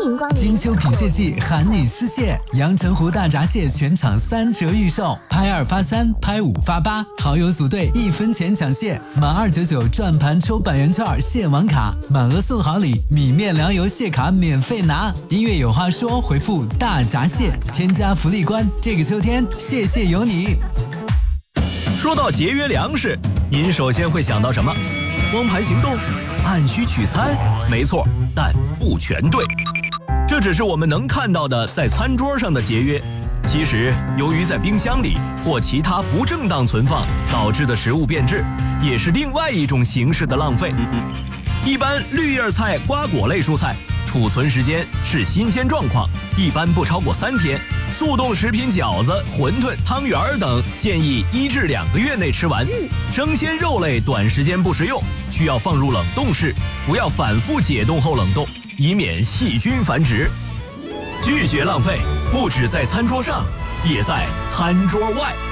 迎光临。 金秋品蟹季喊你吃蟹，阳澄湖大闸蟹全场3折预售，拍2发3，拍5发8，好友组队1分钱抢蟹，满299转盘抽100元券蟹网卡，满额送好礼，米面粮油蟹卡免费拿。音乐有话说，回复大闸蟹，添加福利官，这个秋天蟹蟹有你。 说到节约粮食，您首先会想到什么？光盘行动？按需取餐？没错，但不全对。这只是我们能看到的在餐桌上的节约。其实，由于在冰箱里或其他不正当存放导致的食物变质，也是另外一种形式的浪费。一般绿叶菜、瓜果类蔬菜储存时间是新鲜状况，一般不超过3天。速冻食品饺子、馄饨、汤圆等建议1至2个月内吃完。生鲜肉类短时间不食用，需要放入冷冻室，不要反复解冻后冷冻，以免细菌繁殖。拒绝浪费，不只在餐桌上，也在餐桌外。